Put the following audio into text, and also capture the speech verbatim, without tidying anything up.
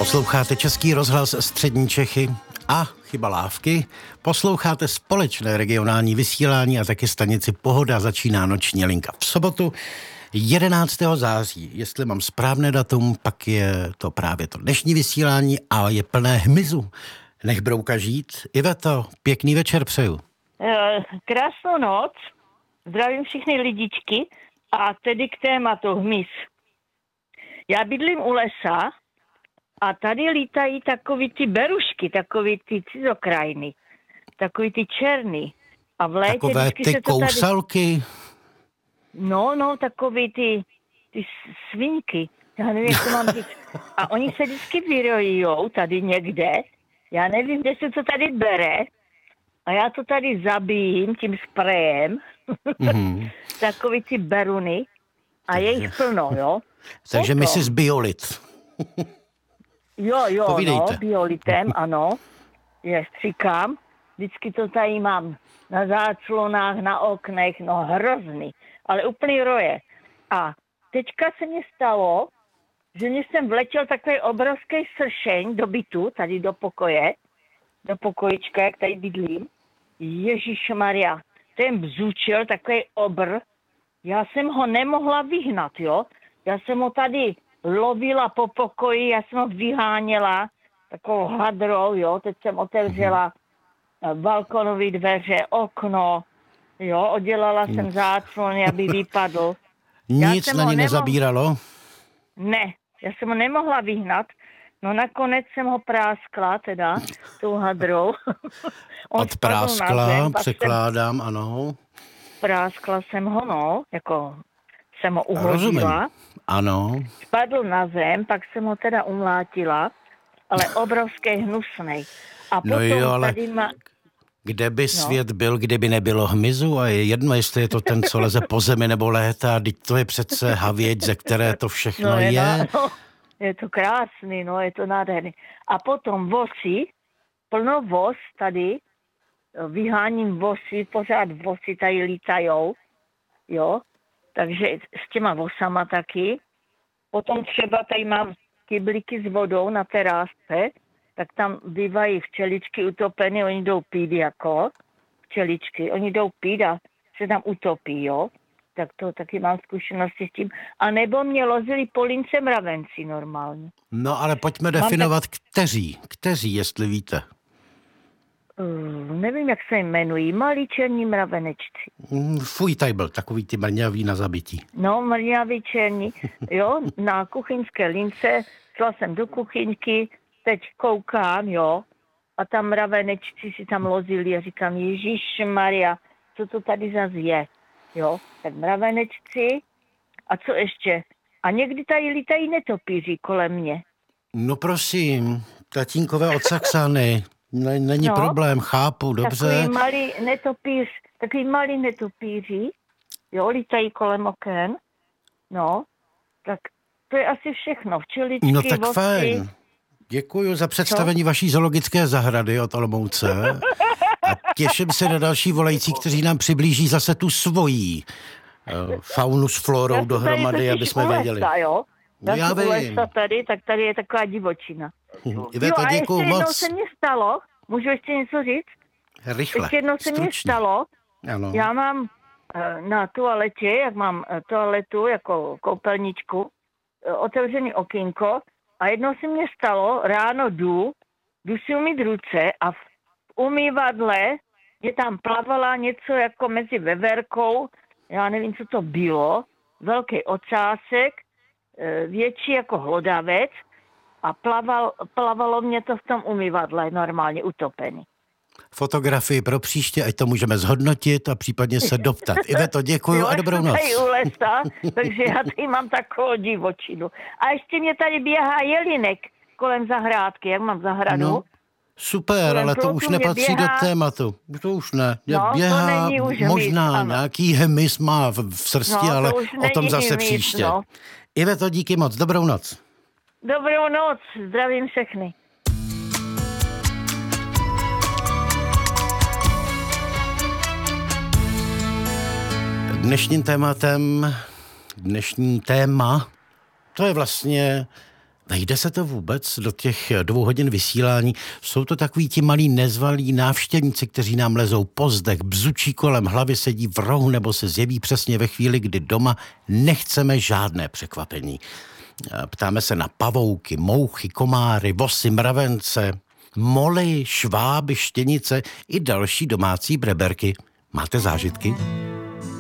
Posloucháte Český rozhlas Střední Čechy a Chyba lávky. Posloucháte společné regionální vysílání a taky stanici Pohoda. Začíná noční linka v sobotu jedenáctého září. Jestli mám správné datum, pak je to právě to dnešní vysílání a je plné hmyzu. Nech brouka žít. Iveto, pěkný večer přeju. Krásnou noc. Zdravím všechny lidičky a tedy k tématu hmyz. Já bydlím u lesa a tady lítají takový ty berušky, takový ty cizokrajny, takový ty černý. A v létě takové ty se to kouselky. Tady... No, no, takový ty, ty svinky. Já nevím, jak to mám říct. A oni se vždycky vyrojujou tady někde. Já nevím, kde se to tady bere. A já to tady zabijím tím sprejem. Mm-hmm. Takový ty beruny. A je jich plno, jo. Takže my si z Biolit. Jo, jo, Povídejte. No, biolitem, ano. Je stříkám. Vždycky to tady mám na záclonách, na oknech, no hrozný. Ale úplný roje. A teďka se mi stalo, že mě jsem vletěl takový obrovský sršeň do bytu, tady do pokoje, do pokojička, jak tady bydlím. Ježišmarja, ten bzučil, takový obr. Já jsem ho nemohla vyhnat, jo. Já jsem ho tady lovila po pokoji, já jsem ho vyháněla takovou hadrou, jo. Teď jsem otevřela balkonové dveře, okno, jo. Odělala jsem záclony, aby vypadl. Nic na ní nemohla... nezabíralo? Ne, já jsem ho nemohla vyhnat. No nakonec jsem ho práskla, teda, tou hadrou. Odpráskla, zem, překládám, jsem... ano. Práskla jsem ho, no, jako jsem ho uhodila. Rozumím, ano. Spadl na zem, pak jsem ho teda umlátila, ale obrovský hnusnej. A potom no jo, ale tady ma... kde by svět no. byl, kdyby nebylo hmyzu? A je jedno, jestli je to ten, co leze po zemi nebo létá, teď to je přece havěť, ze které to všechno no, je. je. No, je to krásný, no, je to nádherný. A potom vosy, plno vos tady, vyháním vosy, pořád vosy tady lítajou, jo, takže s těma vosama taky. Potom třeba tady mám kyblíky s vodou na terásce, tak tam bývají včeličky utopené, oni jdou pít jako včeličky, oni jdou pít a se tam utopí, jo. Tak to taky mám zkušenosti s tím. A nebo mě lozili po lince mravenci normálně. No ale pojďme definovat, tak... kteří, kteří, jestli víte. Uh, nevím, jak se jmenují, malí černí mravenečci. Fuj, tady byl takový ty mrňavý na zabití. No, mrňavý černí, jo, na kuchyňské lince, šla jsem do kuchyňky, teď koukám, jo, a tam mravenečci si tam lozili a říkám, Ježišmarja, co to tady zase je, jo, tak mravenečci a co ještě? A někdy tady lítají netopíři kolem mě. No prosím, tatínkové od Saxany, není no, problém, chápu, dobře. Takový malý netopíř, takový malý netopíři, jo, lítají kolem oken, no, tak to je asi všechno, včeličky, no tak vosy. Fajn. Děkuji za představení Co? vaší zoologické zahrady od Olomouce a těším se na další volající, kteří nám přiblíží zase tu svojí uh, faunu s florou dohromady, aby jsme věděli. Lesa, jo? Já, já vím. Lesa tady, tak tady je taková divočina. Iveto, děkuju moc. Ještě jednou se mně stalo, můžu ještě něco říct? Rychle, Ještě jednou se mně stalo, ano. Já mám uh, na toaletě, jak mám uh, toaletu jako koupelničku, uh, otevřený okýnko, a jednou se mně stalo, ráno jdu, jdu si umýt ruce a v umývadle je tam plavala něco jako mezi veverkou, já nevím, co to bylo, velký ocásek, větší jako hlodavec a plaval, plavalo mě to v tom umývadle normálně utopený. Fotografii pro příště, ať to můžeme zhodnotit a případně se doptat. Iveto, děkuju jo, a dobrou noc. Tady u lesa, takže já tady mám takovou divočinu. A ještě mě tady běhá jelinek kolem zahrádky, jak mám zahradu. No, super, kolem ale to už nepatří běhá... do tématu. To už ne. No, běhá to už možná hmyz, nějaký hmyz má v, v srsti, no, ale o tom zase hmyz, příště. No. Iveto, díky moc, dobrou noc. Dobrou noc, zdravím všechny. Dnešním tématem, dnešní téma, to je vlastně Vejde se to vůbec do těch dvou hodin vysílání? Jsou to takový ti malí nezvalí návštěvníci, kteří nám lezou po zdech, bzučí kolem hlavy, sedí v rohu nebo se zjeví přesně ve chvíli, kdy doma nechceme žádné překvapení. Ptáme se na pavouky, mouchy, komáry, vosy, mravence, moly, šváby, štěnice i další domácí breberky. Máte zážitky?